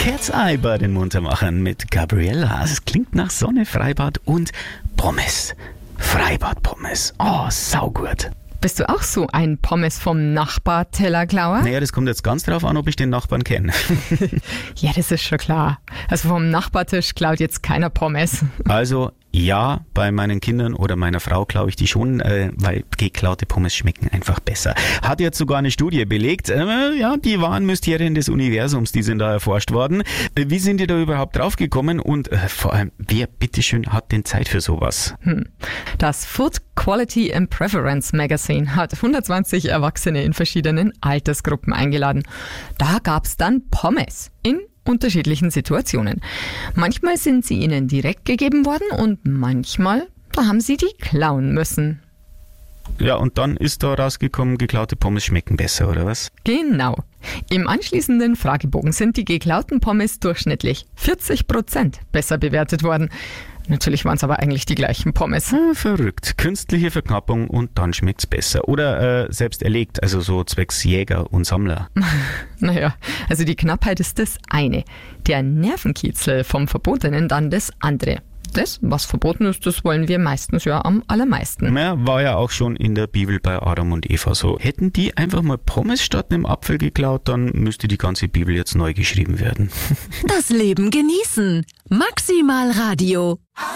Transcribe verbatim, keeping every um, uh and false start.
Cat's Eye bei den Muntermachern mit Gabriella. Es klingt nach Sonne, Freibad und Pommes. Freibad-Pommes. Oh, saugut. Bist du auch so ein Pommes vom Nachbar-Tellerklauer? Naja, das kommt jetzt ganz drauf an, ob ich den Nachbarn kenne. Ja, das ist schon klar. Also vom Nachbartisch klaut jetzt keiner Pommes. Also ja, bei meinen Kindern oder meiner Frau klaue ich die schon, äh, weil geklaute Pommes schmecken einfach besser. Hat jetzt sogar eine Studie belegt. Äh, ja, die wahren Mysterien des Universums, die sind da erforscht worden. Äh, wie sind die da überhaupt draufgekommen und äh, vor allem, wer bitteschön hat denn Zeit für sowas? Hm. Das Food Quality and Preference Magazine hat hundertzwanzig Erwachsene in verschiedenen Altersgruppen eingeladen. Da gab's dann Pommes in unterschiedlichen Situationen. Manchmal sind sie ihnen direkt gegeben worden und manchmal, da haben sie die klauen müssen. Ja, und dann ist da rausgekommen, geklaute Pommes schmecken besser, oder was? Genau. Im anschließenden Fragebogen sind die geklauten Pommes durchschnittlich vierzig Prozent besser bewertet worden. Natürlich waren es aber eigentlich die gleichen Pommes. Ah, verrückt. Künstliche Verknappung und dann schmeckt's besser. Oder äh, selbst erlegt, also so zwecks Jäger und Sammler. Naja, also die Knappheit ist das eine. Der Nervenkitzel vom Verbotenen dann das andere. Das, was verboten ist, das wollen wir meistens ja am allermeisten. Ja, war ja auch schon in der Bibel bei Adam und Eva so. Hätten die einfach mal Pommes statt einem Apfel geklaut, dann müsste die ganze Bibel jetzt neu geschrieben werden. Das Leben genießen. Maximal Radio.